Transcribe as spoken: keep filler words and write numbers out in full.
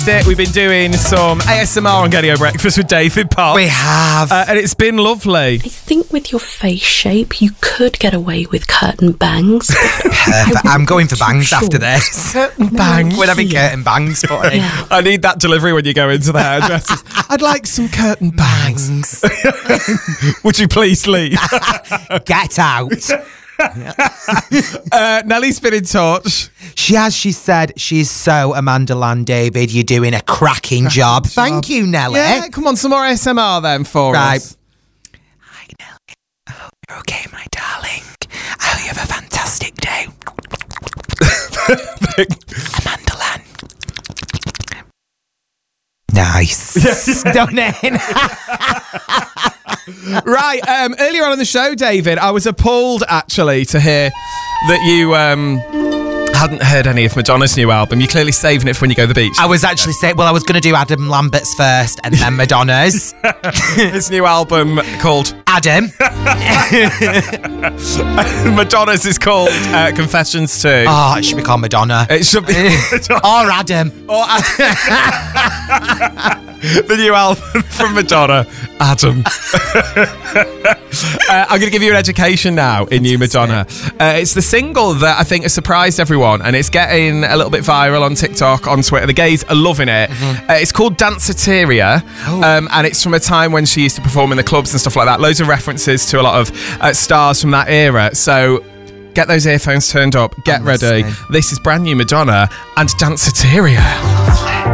We've been doing some A S M R on Getting Breakfast with David Potts. We have. Uh, and it's been lovely. I think with your face shape, you could get away with curtain bangs. Perfect. I'm going for bangs sure. after this. Curtain bangs. We're having curtain bangs for it. Yeah. I need that delivery when you go into the hairdressers. I'd like some curtain bangs. Would you please leave? Get out. uh, Nellie's been in touch. She has, she said, she's so Amanda Land, David. You're doing a cracking job. Thank you, Nellie. Yeah, come on, some more A S M R then for right. us. Hi, Nellie. I hope you're okay, my darling. I hope you have a fantastic day. Amanda Land. Nice. Don't it? Right, um, earlier on in the show, David, I was appalled actually to hear that you um, hadn't heard any of Madonna's new album. You're clearly saving it for when you go to the beach. I was actually saying, well, I was going to do Adam Lambert's first and then Madonna's. His new album called Adam. Madonna's is called uh, Confessions two. Oh, it should be called Madonna. It should be Or Adam. Or Adam. The new album from Madonna, Adam. uh, I'm going to give you an education now in New Madonna. Uh, it's the single that I think has surprised everyone, and it's getting a little bit viral on TikTok, on Twitter. The gays are loving it. Mm-hmm. Uh, it's called Danceteria, oh. um, and it's from a time when she used to perform in the clubs and stuff like that. Loads of references to a lot of uh, stars from that era. So get those earphones turned up, get I'm ready. listening. This is brand new Madonna and Danceteria.